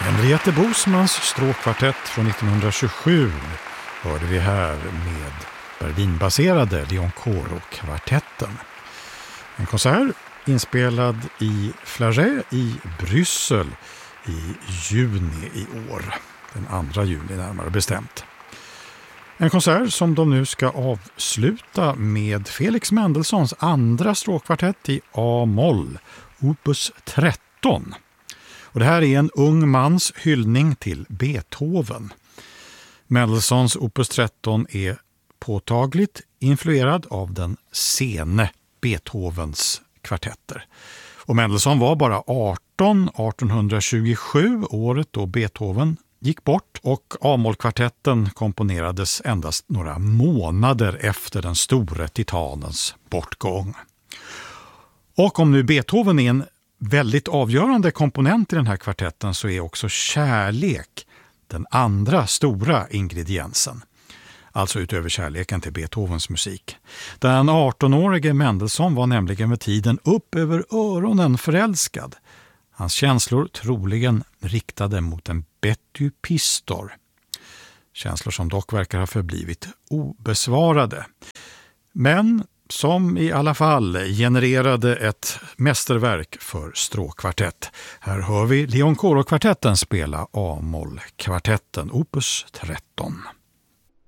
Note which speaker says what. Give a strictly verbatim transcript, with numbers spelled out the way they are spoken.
Speaker 1: Henriette Bosmans stråkkvartett från nittonhundratjugosju hörde vi här med Berlinbaserade Leon Coro-kvartetten. En konsert inspelad i Flagey i Bryssel i juni i år. Den andra juni närmare bestämt. En konsert som de nu ska avsluta med Felix Mendelssohns andra stråkkvartett i A-moll, opus tretton. Och det här är en ung mans hyllning till Beethoven. Mendelssohns opus tretton är påtagligt influerad av den sene Beethovens kvartetter. Och Mendelssohn var bara arton artonhundratjugosju, året då Beethoven gick bort, och A-mollkvartetten komponerades endast några månader efter den store titanens bortgång. Och om nu Beethoven är en väldigt avgörande komponent i den här kvartetten, så är också kärlek den andra stora ingrediensen. Alltså utöver kärleken till Beethovens musik. Den artonårige Mendelssohn var nämligen med tiden upp över öronen förälskad. Hans känslor troligen riktade mot en Betty Pistor. Känslor som dock verkar ha förblivit obesvarade. Men som i alla fall genererade ett mästerverk för stråkkvartett. Här hör vi Leon Coro-kvartetten spela A-moll-kvartetten, opus tretton.